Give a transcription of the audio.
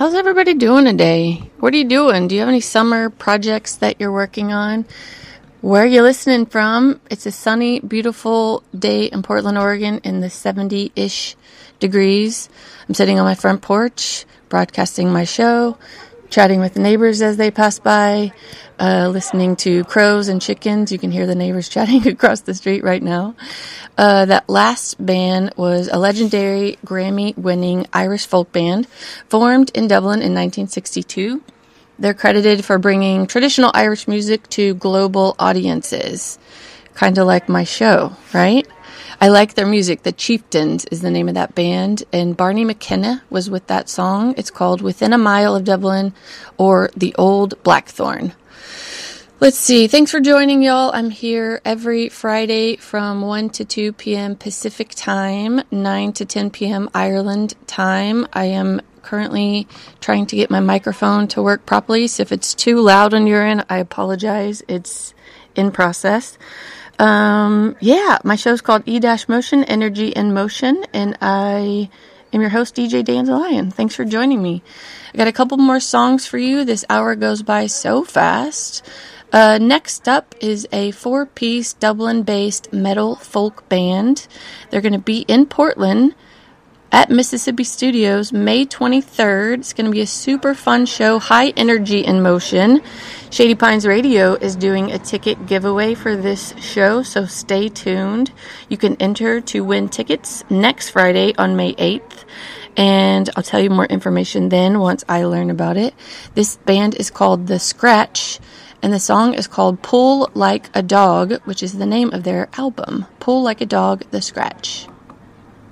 How's everybody doing today? What are you doing? Do you have any summer projects that you're working on? Where are you listening from? It's a sunny, beautiful day in Portland, Oregon in the 70-ish degrees. I'm sitting on my front porch, broadcasting my show, chatting with the neighbors as they pass by, listening to crows and chickens. You can hear the neighbors chatting across the street right now. That last band was a legendary Grammy-winning Irish folk band formed in Dublin in 1962. They're credited for bringing traditional Irish music to global audiences, kind of like my show, right? I like their music. The Chieftains is the name of that band, and Barney McKenna was with that song. It's called Within a Mile of Dublin, or The Old Blackthorn. Let's see. Thanks for joining, y'all. I'm here every Friday from 1 to 2 p.m. Pacific time, 9 to 10 p.m. Ireland time. I am currently trying to get my microphone to work properly, so if it's too loud on your end, I apologize. It's in process. My show's called E-Motion, Energy in Motion, and I am your host, DJ Dandelion. Thanks for joining me. I got a couple more songs for you. This hour goes by so fast. Next up is a 4-piece Dublin-based metal folk band. They're going to be in Portland at Mississippi Studios May 23rd. It's going to be a super fun show, high energy in motion. Shady Pines Radio is doing a ticket giveaway for this show, so stay tuned. You can enter to win tickets next Friday on May 8th, and I'll tell you more information then once I learn about it. This band is called The Scratch, and the song is called Pull Like a Dog, which is the name of their album. Pull Like a Dog, The Scratch.